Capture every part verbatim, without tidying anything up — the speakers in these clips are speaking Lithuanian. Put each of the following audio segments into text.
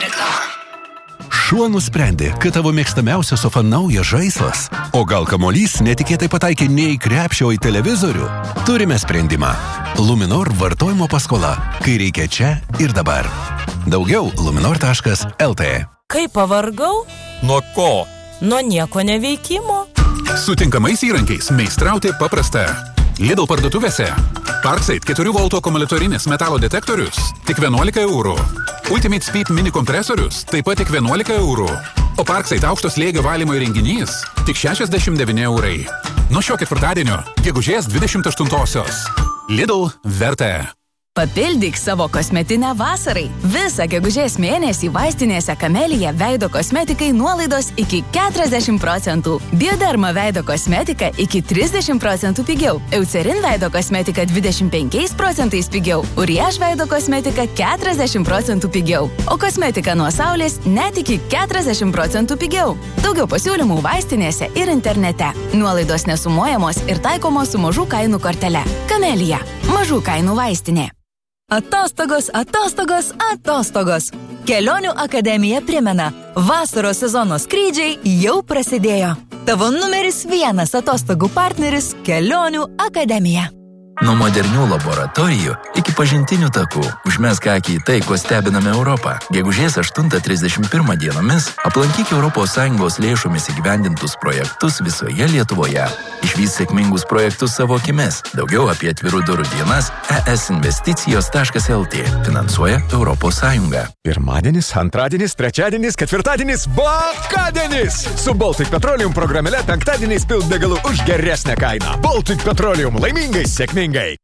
Šuo nusprendė, kad tavo mėgstamiausia sofa naujas žaislas. O gal kamuolys netikėtai pataikė ne į krepšį, o į televizorių? Turime sprendimą. Luminor vartojimo paskola, kai reikia čia ir dabar. Daugiau luminor taškas el tė. Kaip pavargau? Nuo ko? Nuo nieko neveikimo. Su tinkamais įrankiais meistrauti paprasta. Lidl parduotuvėse. Parkside keturių voltų akumuliatorinis metalo detektorius tik vienuolika eurų. Ultimate Speed mini kompresorius taip pat tik vienuolika eurų. O Parkside aukšto slėgio valymo įrenginys tik šešiasdešimt devyni eurai. Nuo šio ketvirtadienio, gegužės dvidešimt aštuntosios. Lidl verta. Papildyk savo kosmetinę vasarai. Visą gegužės mėnesį vaistinėse Kamelija veido kosmetikai nuolaidos iki keturiasdešimt procentų. Bioderma veido kosmetika iki trisdešimt procentų pigiau. Eucerin veido kosmetika dvidešimt penkiais procentais pigiau. Uriaž veido kosmetika keturiasdešimt procentų pigiau. O kosmetika nuo saulės net iki keturiasdešimt procentų pigiau. Daugiau pasiūlymų vaistinėse ir internete. Nuolaidos nesumuojamos ir taikomos su mažų kainų kortele. Kamelija. Mažų kainų vaistinė. Atostogos, atostogos, atostogos. Kelionių akademija primena, vasaros sezono skrydžiai jau prasidėjo. Tavo numeris vienas atostogų partneris Kelionių akademija. Nuo modernių laboratorijų iki pažintinių takų užmesk akį į tai, ko stebiname Europą. Gegužės aštuntą trisdešimt pirmą dienomis aplankyk Europos Sąjungos lėšomis įgyvendintus projektus visoje Lietuvoje. Išvys sėkmingus projektus savo akimis. Daugiau apie atvirų durų dienas e es investicijos taškas el tė. Finansuoja Europos Sąjunga. Pirmadienis, antradienis, trečiadienis, ketvirtadienis, bakadienis! Su Baltic Petroleum programėle penktadieniais pilk degalų už geresnę kainą. Baltic Petroleum laimingai, sėkmingai.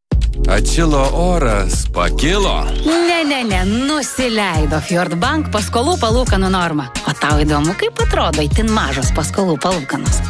Atšilo oras, pakilo. Ne, ne, ne, nusileido Fjordbank paskolų palūkanų normą. O tau įdomu, kaip atrodo itin mažos paskolų palūkanos?